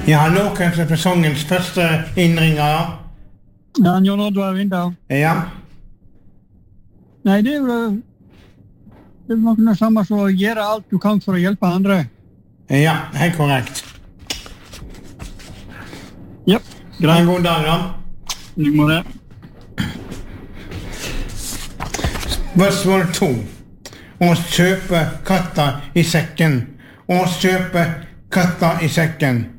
Ja, hallo, kanskje sesongens første innringer. Ja, Jon Oddvar Vinter. Ja. Nei, det er jo noe det samme som å gjøre alt du kan for å hjelpe andre. Ja, helt korrekt. Ja, greit. En god dag, da. Nå må det. Spørsmål 2. Å kjøpe katta i sekken. Å kjøpe katta i sekken.